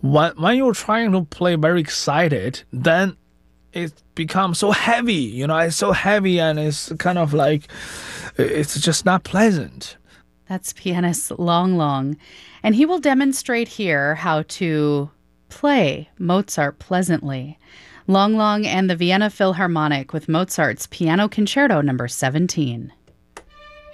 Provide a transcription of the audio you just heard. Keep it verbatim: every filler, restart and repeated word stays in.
when when you're trying to play very excited, then it becomes so heavy. You know, it's so heavy and it's kind of like it's just not pleasant. That's pianist Long Long. And he will demonstrate here how to play Mozart pleasantly. Long Long and the Vienna Philharmonic with Mozart's Piano Concerto number seventeen.